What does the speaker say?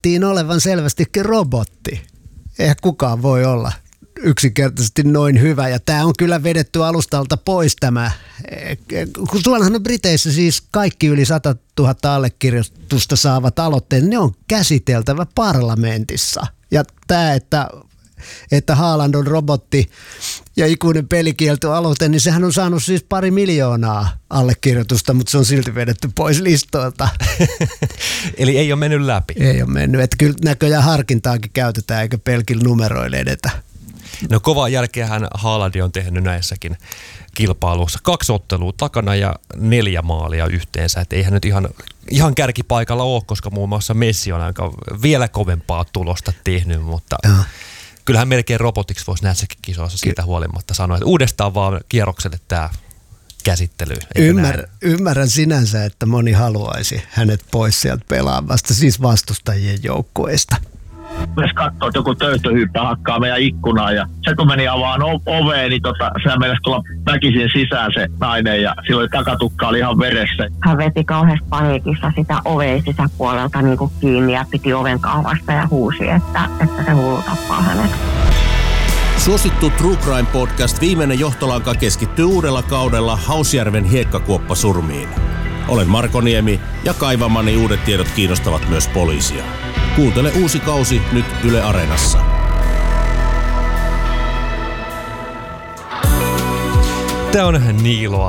oletettiin olevan selvästikin robotti. Eihän kukaan voi olla yksinkertaisesti noin hyvä. Ja tämä on kyllä vedetty alustalta pois tämä. Kun tuollahan on Briteissä siis kaikki yli 100 000 allekirjoitusta saavat aloitteet, ne on käsiteltävä parlamentissa. Ja tämä, että Haaland on robotti ja ikuinen pelikielto aloite, niin sehän on saanut siis 2 miljoonaa allekirjoitusta, mutta se on silti vedetty pois listoilta. Eli ei ole mennyt läpi. Ei ole mennyt, että kyllä näköjään harkintaakin käytetään eikä pelkillä numeroilla edetä. No kovaa jälkeähän Haaland on tehnyt näissäkin kilpailuissa. 2 ottelua takana ja 4 maalia yhteensä. Et eihän nyt ihan kärkipaikalla ole, koska muun muassa Messi on aika vielä kovempaa tulosta tehnyt, mutta kyllähän melkein robotiksi voisi näissäkin kisoissa siitä huolimatta sanoa, että uudestaan vaan kierrokselle tämä käsittely. Ymmärrän sinänsä, että moni haluaisi hänet pois sieltä pelaamasta, siis vastustajien joukkueista. Jos katsoo, että joku töyhtöhyyppä hakkaa meidän ikkunaan ja se kun meni avaan oveen, niin sehän meinasi tulla väkisin sisään se nainen ja silloin takatukka oli ihan veressä. Hän veti kauheasti paniikissa sitä oveen sisäpuolelta niin kuin kiinni ja piti oven kahvasta ja huusi, että se hullu tappaa hänet. Suosittu True Crime Podcast Viimeinen johtolanka keskittyy uudella kaudella Hausjärven hiekkakuoppasurmiin. Olen Marko Niemi ja kaivamani uudet tiedot kiinnostavat myös poliisia. Kuuntele uusi kausi nyt Yle Areenassa. Tämä on Niilo